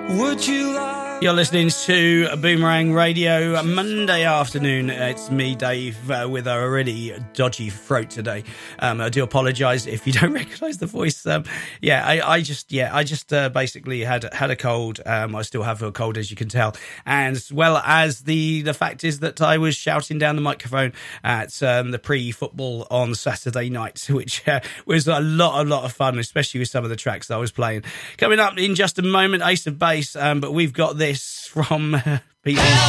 Would you like... You're listening to Boomerang Radio Monday afternoon. It's me, Dave, with a really dodgy throat today. I do apologise if you don't recognise the voice. I just basically had a cold. I still have a cold, as you can tell, and as well as the fact is that I was shouting down the microphone at the pre-football on Saturday night, which was a lot of fun, especially with some of the tracks that I was playing. Coming up in just a moment, Ace of Base, but we've got this from people.